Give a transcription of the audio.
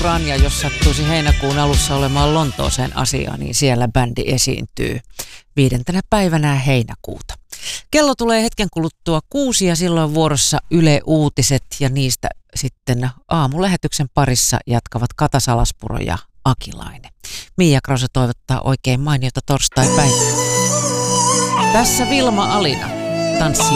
uran ja jos sattuisi heinäkuun alussa olemaan Lontooseen asiaa, niin siellä bändi esiintyy 5. päivänä heinäkuuta. Kello tulee hetken kuluttua 6 ja silloin vuorossa Yle Uutiset ja niistä sitten aamulähetyksen parissa jatkavat Kata Salaspuro ja Akilainen. Mia Krause toivottaa oikein mainiota torstai-päivää. Tässä Vilma Alina, tanssi